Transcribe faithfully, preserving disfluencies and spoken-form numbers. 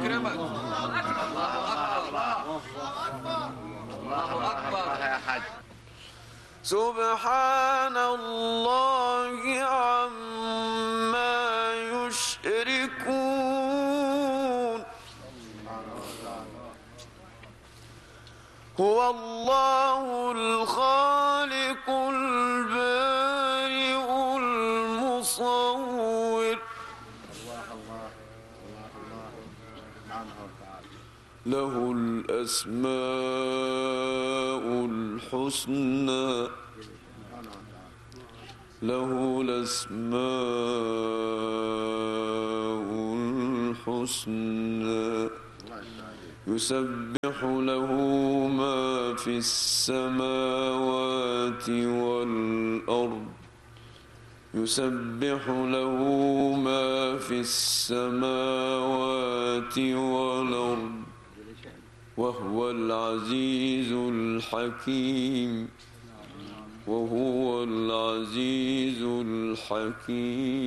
يكرمك. الله أكبر الله أكبر يا حاج. سبحان الله عما يشركون. هو الله الخالق البارئ المصور له الأسماء الحسنى له الأسماء الحسنى يسبح له ما في السماوات والأرض يسبح له ما في السماوات والأرض وهو العزيز الحكيم وهو العزيز الحكيم.